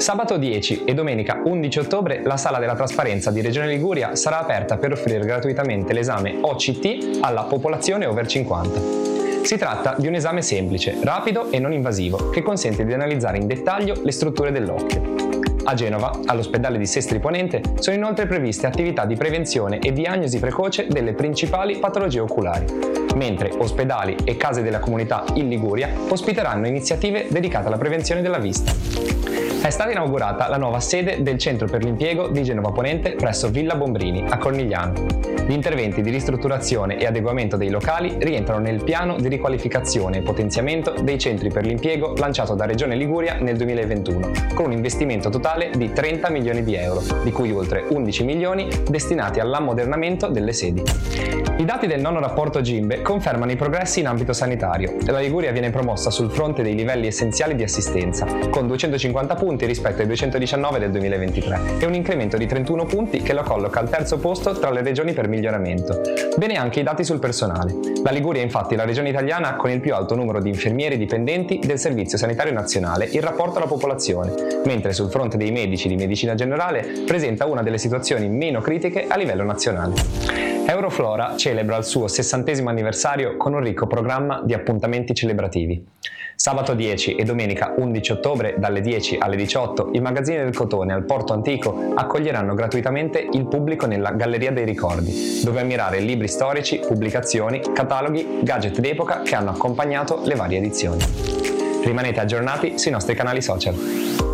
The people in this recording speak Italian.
Sabato 10 e domenica 11 ottobre la Sala della Trasparenza di Regione Liguria sarà aperta per offrire gratuitamente l'esame OCT alla popolazione over 50. Si tratta di un esame semplice, rapido e non invasivo che consente di analizzare in dettaglio le strutture dell'occhio. A Genova, all'ospedale di Sestri Ponente, sono inoltre previste attività di prevenzione e diagnosi precoce delle principali patologie oculari, mentre ospedali e case della comunità in Liguria ospiteranno iniziative dedicate alla prevenzione della vista. È stata inaugurata la nuova sede del Centro per l'Impiego di Genova Ponente presso Villa Bombrini, a Cornigliano. Gli interventi di ristrutturazione e adeguamento dei locali rientrano nel piano di riqualificazione e potenziamento dei centri per l'impiego lanciato da Regione Liguria nel 2021, con un investimento totale di 30 milioni di euro, di cui oltre 11 milioni destinati all'ammodernamento delle sedi. I dati del nono rapporto GIMBE confermano i progressi in ambito sanitario. La Liguria viene promossa sul fronte dei livelli essenziali di assistenza, con 250 punti rispetto ai 219 del 2023 e un incremento di 31 punti che lo colloca al terzo posto tra le regioni per miglioramento. Bene anche i dati sul personale. La Liguria è infatti la regione italiana con il più alto numero di infermieri dipendenti del Servizio Sanitario Nazionale in rapporto alla popolazione, mentre sul fronte dei medici di medicina generale presenta una delle situazioni meno critiche a livello nazionale. Euroflora celebra il suo 60° anniversario con un ricco programma di appuntamenti celebrativi. Sabato 10 e domenica 11 ottobre dalle 10 alle 18 i magazzini del Cotone al Porto Antico accoglieranno gratuitamente il pubblico nella Galleria dei Ricordi, dove ammirare libri storici, pubblicazioni, cataloghi, gadget d'epoca che hanno accompagnato le varie edizioni. Rimanete aggiornati sui nostri canali social.